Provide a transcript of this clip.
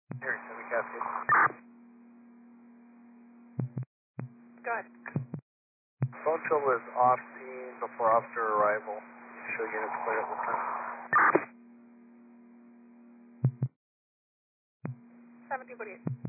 Here, send me Cascade. Go ahead. Phone trouble is off scene before officer arrival. Show units clear at this time. 7048.